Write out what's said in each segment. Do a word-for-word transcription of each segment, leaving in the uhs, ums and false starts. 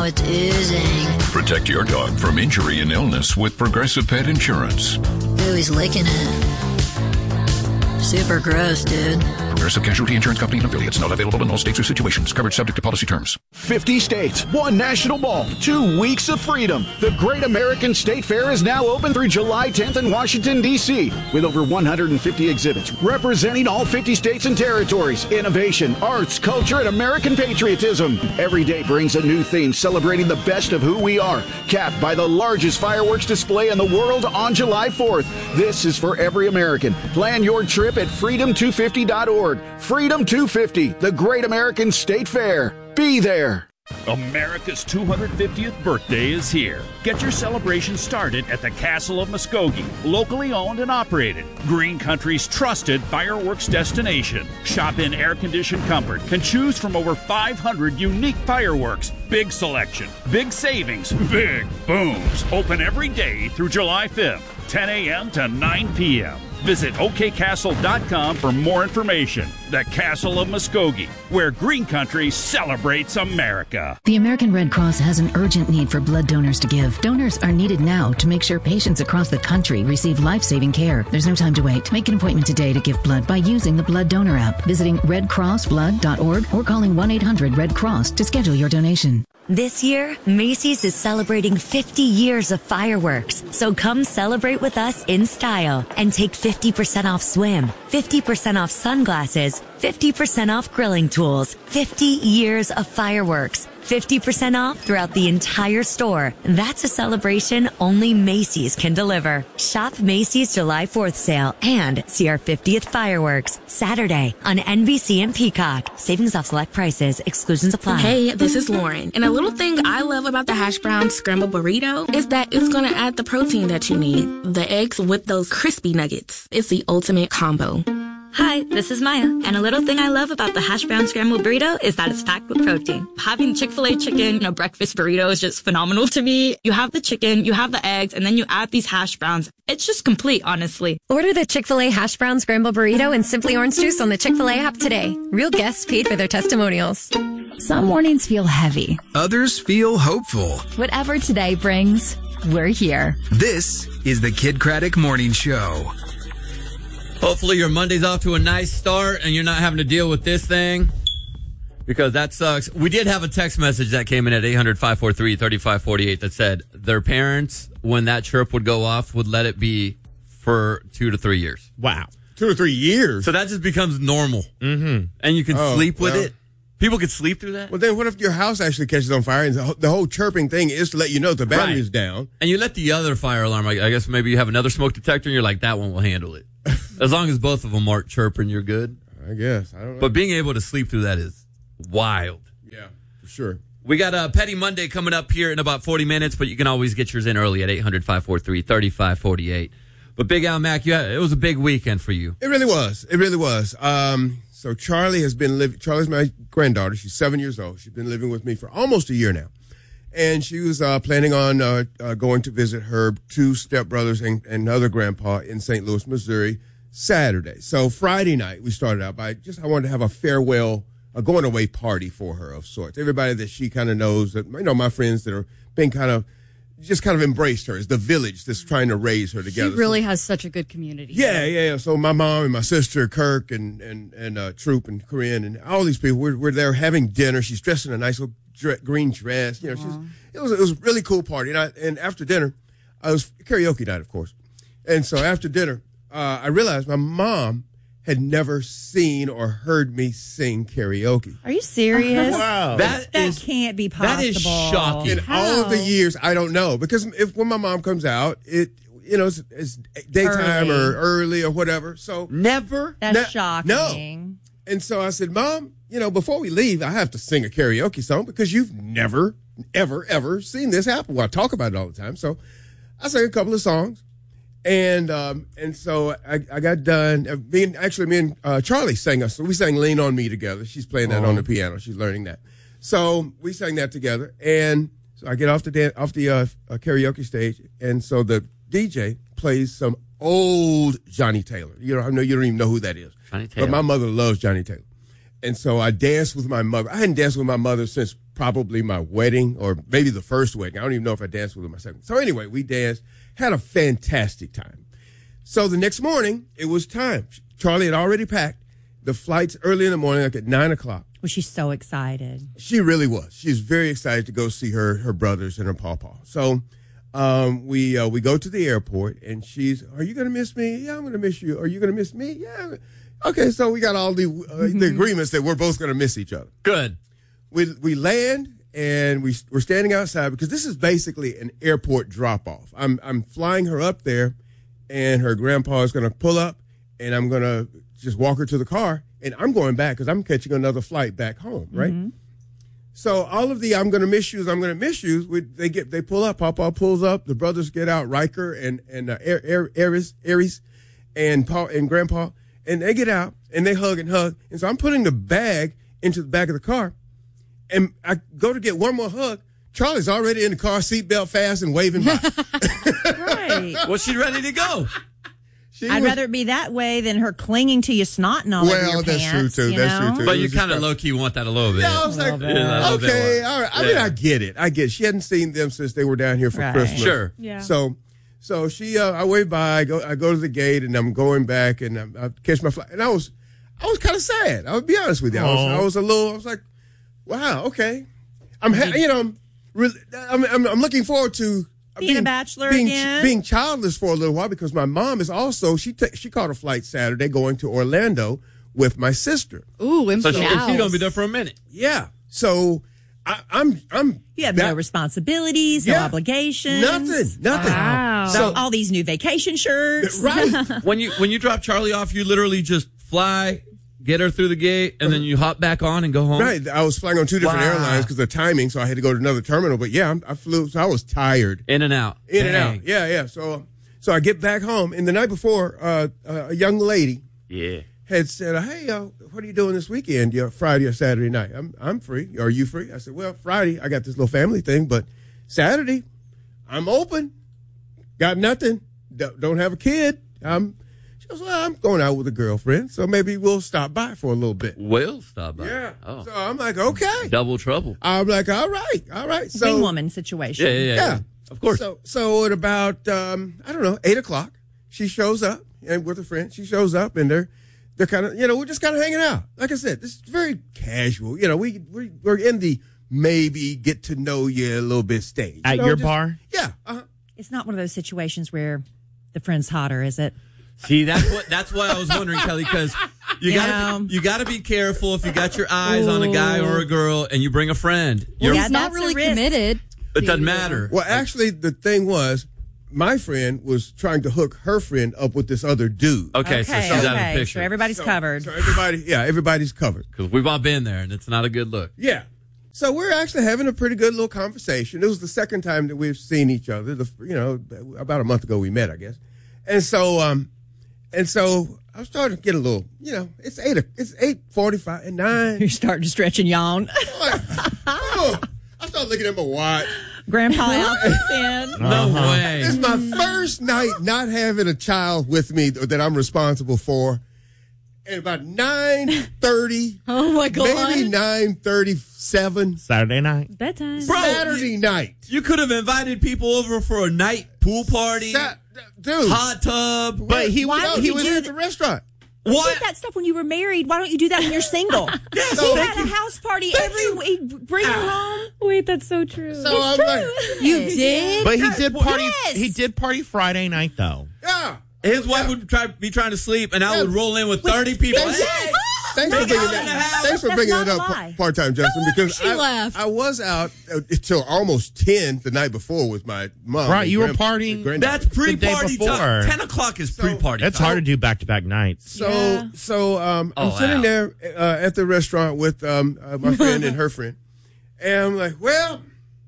now it's oozing. Protect your dog from injury and illness with Progressive Pet Insurance. Ooh, he's licking it. Super gross, dude. Progressive Casualty Insurance Company and affiliates. Not available in all states or situations. Coverage subject to policy terms. fifty states, one national mall, two weeks of freedom. The Great American State Fair is now open through July tenth in Washington, D C with over one hundred fifty exhibits representing all fifty states and territories. Innovation, arts, culture, and American patriotism. Every day brings a new theme celebrating the best of who we are, capped by the largest fireworks display in the world on July fourth. This is for every American. Plan your trip at freedom two fifty dot org. Freedom two fifty, the Great American State Fair. Be there. America's two hundred fiftieth birthday is here. Get your celebration started at the Castle of Muskogee, locally owned and operated. Green Country's trusted fireworks destination. Shop in air-conditioned comfort and choose from over five hundred unique fireworks. Big selection, big savings, big booms. Open every day through July fifth, ten a.m. to nine p.m. Visit O K castle dot com for more information. The Castle of Muskogee, where Green Country celebrates America. The American Red Cross has an urgent need for blood donors to give. Donors are needed now to make sure patients across the country receive life-saving care. There's no time to wait. Make an appointment today to give blood by using the Blood Donor app, visiting red cross blood dot org, or calling one eight hundred red cross to schedule your donation. This year, Macy's is celebrating fifty years of fireworks. So come celebrate with us in style and take fifty percent off swim, fifty percent off sunglasses, fifty percent off grilling tools, fifty years of fireworks, fifty percent off throughout the entire store. That's a celebration only Macy's can deliver. Shop Macy's July fourth sale and see our fiftieth fireworks Saturday on N B C and Peacock. Savings off select prices. Exclusions apply. Hey, this is Lauren. And a little thing I love about the hash brown scramble burrito is that it's going to add the protein that you need. The eggs with those crispy nuggets. It's the ultimate combo. Hi, this is Maya, and a little thing I love about the hash brown scrambled burrito is that it's packed with protein. Having Chick-fil-A chicken in a breakfast burrito is just phenomenal to me. You have the chicken, you have the eggs, and then you add these hash browns. It's just complete, honestly. Order the Chick-fil-A hash brown scrambled burrito and Simply Orange Juice on the Chick-fil-A app today. Real guests paid for their testimonials. Some mornings feel heavy. Others feel hopeful. Whatever today brings, we're here. This is the Kid Craddock Morning Show. Hopefully your Monday's off to a nice start and you're not having to deal with this thing, because that sucks. We did have a text message that came in at eight hundred, five four three, three five four eight that said their parents, when that chirp would go off, would let it be for two to three years. Wow. Two or three years? So that just becomes normal. Mm-hmm. And you can oh, sleep with well. it. People could sleep through that. Well, then what if your house actually catches on fire and the whole chirping thing is to let you know the battery right. is down? And you let the other fire alarm, I guess maybe you have another smoke detector and you're like, that one will handle it. As long as both of them aren't chirping, you're good. I guess. I don't know. But being able to sleep through that is wild. Yeah, for sure. We got a Petty Monday coming up here in about forty minutes, but you can always get yours in early at eight hundred, five four three, three five four eight. But Big Al Mac, you had, it was a big weekend for you. It really was. It really was. Um, so Charlie has been living, Charlie's my granddaughter. She's seven years old. She's been living with me for almost a year now. And she was uh, planning on uh, uh, going to visit her two stepbrothers and, and another grandpa in Saint Louis, Missouri, Saturday. So Friday night, we started out by just, I wanted to have a farewell, a going away party for her of sorts. Everybody that she kind of knows, that, you know, my friends that are being kind of, just kind of embraced her as the village that's trying to raise her together. She really so, has such a good community. Yeah, yeah, yeah. So my mom and my sister, Kirk and, and, and, uh, Troop and Corinne and all these people, we're, we're there having dinner. She's dressed in a nice little dre- green dress. You know, she's, it was, it was a really cool party. And I, and after dinner, I was karaoke night, of course. And so after dinner, Uh, I realized my mom had never seen or heard me sing karaoke. Are you serious? Wow. That, that is, can't be possible. That is shocking. In How? all of the years, I don't know. Because if when my mom comes out, it you know, it's, it's daytime Early. or early or whatever. So never? That's ne- shocking. No. And so I said, Mom, you know, before we leave, I have to sing a karaoke song because you've never, ever, ever seen this happen. Well, I talk about it all the time. So I sang a couple of songs. And um, and so I, I got done. Uh, me and, actually, me and uh, Charlie sang us. So we sang "Lean on Me" together. She's playing that oh. on the piano. She's learning that. So we sang that together. And so I get off the dan- off the uh, uh, karaoke stage, and so the D J plays some old Johnny Taylor. You know, I know you don't even know who that is. Johnny Taylor. But my mother loves Johnny Taylor, and so I danced with my mother. I hadn't danced with my mother since probably my wedding or maybe the first wedding. I don't even know if I danced with her my second. So anyway, we danced, had a fantastic time. So the next morning, it was time. Charlie had already packed. The flight's early in the morning, like at nine o'clock. Was she so excited? She really was. She was very excited to go see her her brothers and her pawpaw. So um, we uh, we go to the airport, and she's, are you going to miss me? Yeah, I'm going to miss you. Are you going to miss me? Yeah. Okay, so we got all the uh, the agreements that we're both going to miss each other. Good. We we land, and we, we're standing outside because this is basically an airport drop-off. I'm, I'm flying her up there, and her grandpa is going to pull up, and I'm going to just walk her to the car, and I'm going back because I'm catching another flight back home, right? Mm-hmm. So all of the I'm going to miss yous, I'm going to miss yous, we, they get they pull up, Papa pulls up, the brothers get out, Riker and and uh, Aries, Aries, and Paul and Grandpa, and they get out and they hug and hug, and so I'm putting the bag into the back of the car, and I go to get one more hug. Charlie's already in the car, seatbelt fast and waving by. Right. Was she ready to go? She I'd was, rather it be that way than her clinging to you, snotting all well, over your that's pants. True too. You that's know? true too. But you kind of low key want that a little bit. Yeah, I was like, yeah, okay, all right. I yeah. mean, I get it. I get it. She hadn't seen them since they were down here for right. Christmas. Sure. Yeah. So, so she, uh, I wave by. I go, I go to the gate, and I'm going back, and I'm, I catch my flight. And I was, I was kind of sad. I would be honest with you. I was, I was a little. I was like, wow, okay. I'm, ha- you know, I'm, really, I'm, I'm, I'm looking forward to. Being, being a bachelor being, again? Being childless for a little while because my mom is also, she ta- she caught a flight Saturday going to Orlando with my sister. Ooh, so she, she's going to be there for a minute. Yeah. So I, I'm, I'm. You have that, no responsibilities, yeah, no obligations. Nothing, nothing. Wow. So, all these new vacation shirts. Right. when you, when you drop Charlie off, you literally just fly, get her through the gate, and then you hop back on and go home? Right. I was flying on two different wow. airlines because of timing, so I had to go to another terminal. But yeah, I flew, so I was tired. In and out. In Dang. and out. Yeah, yeah. So so I get back home, and the night before, uh, uh, a young lady yeah. had said, hey, uh, what are you doing this weekend, you know, Friday or Saturday night? I'm I'm free. Are you free? I said, well, Friday, I got this little family thing, but Saturday, I'm open. Got nothing. Don't have a kid. I'm She goes, well, I'm going out with a girlfriend, so maybe we'll stop by for a little bit. We'll stop by. Yeah. Oh. So I'm like, okay. Double trouble. I'm like, all right, all right. So, Wing woman situation. Yeah, yeah, yeah, yeah. Of course. So, so at about, um, I don't know, eight o'clock, she shows up, and with a friend, she shows up, and they're, they're kind of, you know, we're just kind of hanging out. Like I said, this is very casual. You know, we, we, we're in the maybe get to know you a little bit stage. At you know, your just, bar? Yeah. Uh-huh. It's not one of those situations where the friend's hotter, is it? See, that's what that's why I was wondering, Kelly, because you Yeah. gotta be, you gotta be careful if you got your eyes on a guy or a girl and you bring a friend. Well, You're, he's not that's a really risk. committed. it doesn't matter. Well, actually, the thing was, my friend was trying to hook her friend up with this other dude. Okay, so Okay, she's out of okay, the picture. so everybody's So- covered. So everybody, yeah, everybody's covered. Because we've all been there, and it's not a good look. Yeah. So we're actually having a pretty good little conversation. It was the second time that we've seen each other. The, you know, about a month ago we met, I guess. And so, um, and so I was starting to get a little, you know, it's eight, it's eight forty-five and nine. You're starting to stretch and yawn. Like, oh, I started looking at my watch. Grandpa outfits in. No way. It's my first night not having a child with me that I'm responsible for. And about nine thirty, Oh my God. maybe nine thirty-seven, Saturday night. Bedtime. Bro, Saturday night. You could have invited people over for a night pool party, Sa- dude. hot tub. But he Why No, would he you was do at the restaurant. You What? did that stuff when you were married. Why don't you do that when you're single? Yes, you thank had a house party every week. Bring her home. Wait, that's so true. So I'm like, You did? But he did party. Yes. He did party Friday night though. yeah. His wife would try, be trying to sleep, and I Yeah. would roll in with thirty people. Yes. Hey, Thanks for Knock bringing out in the that. house. Thanks for That's bringing not it a up lie. part time, Justin. Because she I, left. I was out uh, till almost ten the night before with my mom. Right, and you were grand- partying- granddaughter. That's The day pre-party before. time. Ten o'clock is pre-party. It's time. hard to do back to back nights. So, Yeah. so um, I'm Oh, sitting wow. there uh, at the restaurant with um, uh, my friend and her friend, and I'm like, well,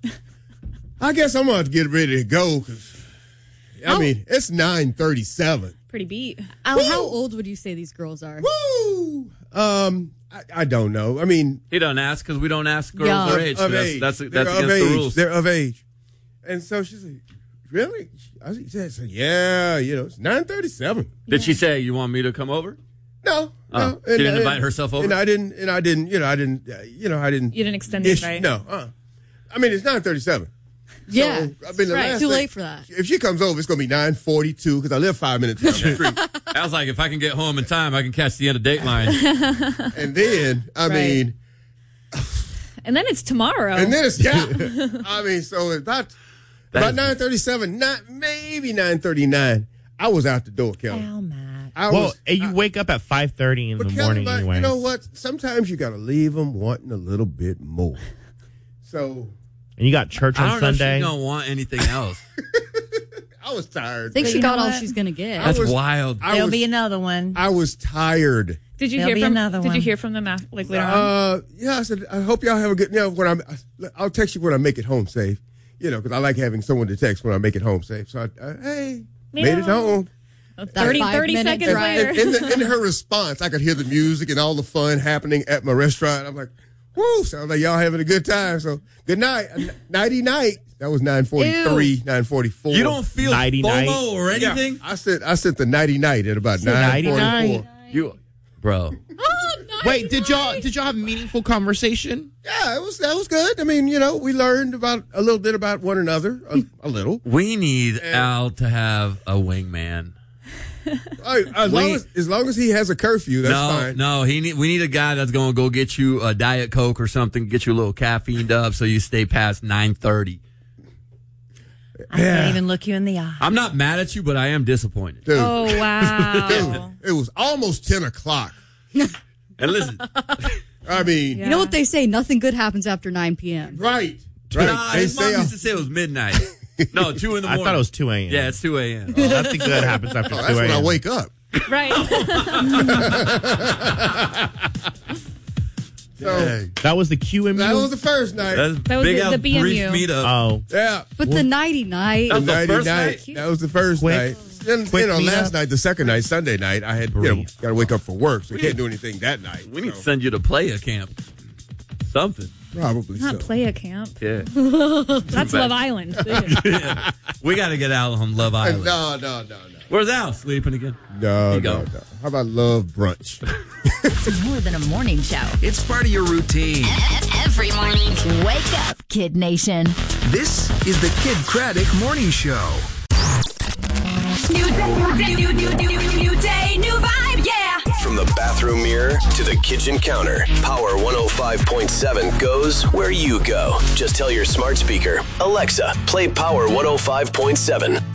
I guess I'm going to get ready to go because, I Oh. mean, it's nine thirty-seven. Pretty beat. Al, how old would you say these girls are? Woo! Um, I, I don't know. I mean, He don't ask because we don't ask girls Yeah. their of, age. of that's age. that's, They're that's of against age. the rules. They're of age. And so she said, really? I said, yeah, you know, it's nine thirty-seven. Did she say you want me to come over? No, Oh, no. she didn't invite herself over? And I didn't. And I didn't. You know, I didn't. Uh, you know, I didn't. You didn't extend the ish- invite. No. Uh. I mean, it's nine thirty-seven. Yeah, So, I mean, the that's right. last Too thing- late for that. If she comes over, it's going to be nine forty-two because I live five minutes down the street. I was like, if I can get home in time, I can catch the end of Dateline. And then, I Right. mean, And then it's tomorrow. and then it's yeah. I mean, so about That about is- nine thirty-seven, not maybe nine thirty-nine. I was out the door, Kelly. Oh, Matt. I well, was. and you wake up at five thirty in But the Kelly, morning but anyway. you know what? Sometimes you got to leave them wanting a little bit more. So And you got church I on don't know if Sunday. she don't want anything else. I was tired. I think But she you got know all what? she's gonna get. That's was- wild. I There'll was, be another one. I was tired. Did you There'll hear be from? another Did one. you hear from them af- like later on? Uh, yeah, I said, I hope y'all have a good, you know, when I'm, I'll text you when I make it home safe, you know, because I like having someone to text when I make it home safe. So I, I hey, made it home. thirty, five thirty minute seconds drive. later. And in, the, in her response, I could hear the music and all the fun happening at my restaurant. I'm like, whoo, sounds like y'all having a good time. So good night. Nighty night. That was nine forty-three, nine forty-four. You don't feel Nighty FOMO night. or Yeah, anything? I sent, I sent the nighty night at about nine nighty forty-four. night. You, bro. Wait, did y'all did y'all have meaningful conversation? Yeah, it was, that was good. I mean, you know, we learned about a little bit about one another, a, a little. We need Al to have a wingman. Hey, as, long We- as, as long as he has a curfew, that's no, fine. no, he need, we need a guy that's going to go get you a Diet Coke or something, get you a little caffeined up so you stay past nine thirty. I can't even look you in the eye. I'm not mad at you, but I am disappointed. Dude, Oh wow! dude, it was almost ten o'clock. And listen, I mean, Yeah. You know what they say? Nothing good happens after nine p.m. right. Right. nah, They his mom say, used to say it was midnight. No, two in the I morning. thought it was two a.m. Yeah, it's two a.m. Oh, nothing good happens after oh, two that's when I a.m. wake up. Right. So, That was the Q M U. that was the first night. That's That was Big the- Al the B M U. brief meetup. Oh, yeah. But the nighty night. That was the Nighty first night. night? That was the first Quick- night. Then, quick you know, last meetup. night, the second night, Sunday night, I had, you know, Brief. got to wake up for work, so you can't do anything that night. We need so. to send you to play a camp. Something. Probably Not so. play a camp. Yeah. That's Love Island. We got to get Al on Love Island. No, no, no, no. Where's Al? Sleeping again? No, you no, go. no. How about love brunch? It's more than a morning show. It's part of your routine. Every morning. Wake up, Kid Nation. This is the Kid Craddock Morning Show. New day, new day, new, new, new, new day, new vibe, yeah. From the bathroom mirror to the kitchen counter, Power one oh five point seven goes where you go. Just tell your smart speaker, Alexa, play Power one oh five point seven.